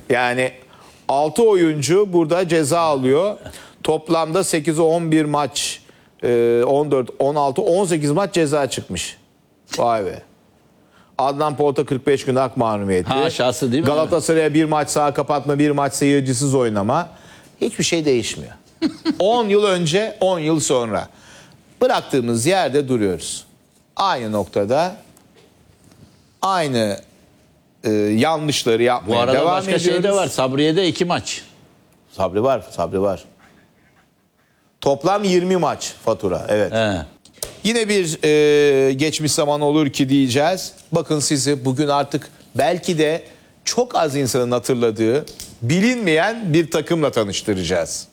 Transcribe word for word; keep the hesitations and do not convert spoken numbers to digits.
Yani altı oyuncu burada ceza alıyor. Toplamda sekiz on bir maç, on dört, on altı, on sekiz maç ceza çıkmış. Vay be. Adnan Polat'a kırk beş gün hak mahrumiyeti. Ha, aşağısı değil mi? Galatasaray'a bir maç sağ kapatma, bir maç seyircisiz oynama. Hiçbir şey değişmiyor. on yıl önce, on yıl sonra. Bıraktığımız yerde duruyoruz. Aynı noktada, aynı e, yanlışları yapmaya Bu arada devam başka ediyoruz. şey de var. Sabriye'de iki maç. Sabri var, Sabri var. Toplam yirmi maç fatura, evet. He. Yine bir e, geçmiş zaman olur ki diyeceğiz. Bakın sizi bugün artık belki de çok az insanın hatırladığı, bilinmeyen bir takımla tanıştıracağız.